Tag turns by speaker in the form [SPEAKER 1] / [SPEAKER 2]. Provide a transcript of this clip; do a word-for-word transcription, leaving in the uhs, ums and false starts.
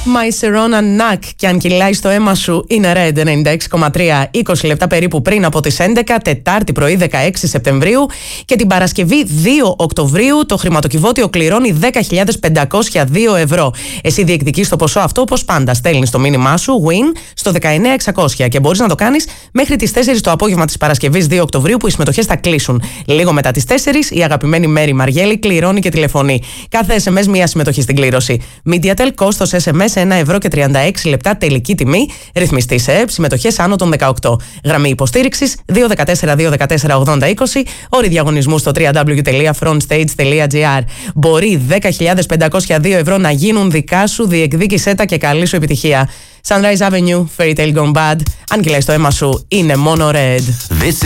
[SPEAKER 1] My Serona Nack, και αν κυλάει στο αίμα σου, είναι Red ενενήντα έξι κόμμα τρία, είκοσι λεπτά περίπου πριν από τις έντεκα, Τετάρτη πρωί δεκαέξι Σεπτεμβρίου, και την Παρασκευή δύο Οκτωβρίου το χρηματοκιβώτιο κληρώνει δέκα χιλιάδες πεντακόσια δύο ευρώ. Εσύ διεκδικείς το ποσό αυτό, όπως πάντα. Στέλνεις το μήνυμά σου Win στο δεκαεννιά εξακόσια και μπορείς να το κάνεις μέχρι τις τέσσερις το απόγευμα της Παρασκευής δύο Οκτωβρίου, που οι συμμετοχές θα κλείσουν. Λίγο μετά τις τέσσερις η αγαπημένη Μέρη Μαργέλη κληρώνει και τηλεφωνεί. Κάθε ες εμ ες μία συμμετοχή στην κλήρωση. MediaTel, κόστος ες εμ ες ένα ευρώ και τριάντα έξι λεπτά, τελική τιμή. Ρυθμιστή σε ΕΕΠ, συμμετοχές άνω των δεκαοκτώ. Γραμμή υποστήριξης δύο ένα τέσσερα δύο ένα τέσσερα ογδόντα είκοσι. Όροι διαγωνισμού στο double-u double-u double-u τελεία frontstage τελεία gr. Μπορεί δέκα χιλιάδες πεντακόσια δύο ευρώ να γίνουν δικά σου. Διεκδίκησέ τα και καλή σου επιτυχία. Sunrise Avenue, Fairy Tale Gone Bad. Αν κυλάει στο αίμα σου, είναι μόνο Red.